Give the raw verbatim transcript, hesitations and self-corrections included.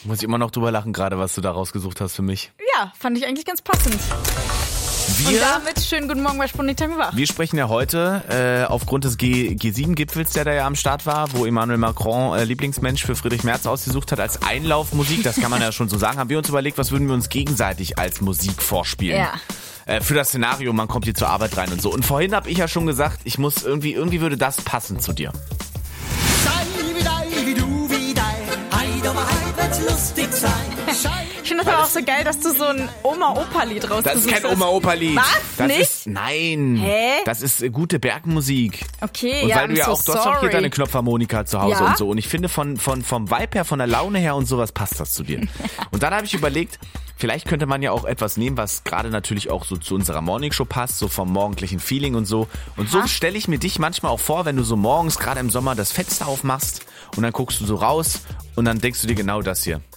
Muss ich immer noch drüber lachen, gerade was du da rausgesucht hast für mich. Ja, fand ich eigentlich ganz passend. Wir, Und damit schönen guten Morgen bei Spontan wach. wir sprechen ja heute äh, aufgrund des G sieben-Gipfels, der da ja am Start war, wo Emmanuel Macron äh, Lieblingsmensch für Friedrich Merz ausgesucht hat als Einlaufmusik. Das kann man ja schon so sagen. Haben wir uns überlegt, was würden wir uns gegenseitig als Musik vorspielen? Ja. Äh, für das Szenario, man kommt hier zur Arbeit rein und so. Und vorhin habe ich ja schon gesagt, ich muss irgendwie, irgendwie würde das passen zu dir. Sei wie dei, wie du wie dei. Heide aber heid wird's lustig sein. Ich finde das aber auch so geil, dass du so ein Oma-Opa-Lied rausgesucht hast. Das ist kein Oma-Opa-Lied. Was? Das Nicht? Ist, nein. Hä? Das ist äh, gute Bergmusik. Okay, und ja, weil du I'm ja so auch, du hast auch hier sorry. deine Knopfharmonika zu Hause Ja? und so. Und ich finde von, von, vom Vibe her, von der Laune her und sowas passt das zu dir. Und dann habe ich überlegt, vielleicht könnte man ja auch etwas nehmen, was gerade natürlich auch so zu unserer Morningshow passt, so vom morgendlichen Feeling und so. Und so Aha. stelle ich mir dich manchmal auch vor, wenn du so morgens gerade im Sommer das Fenster aufmachst und dann guckst du so raus und dann denkst du dir genau das hier.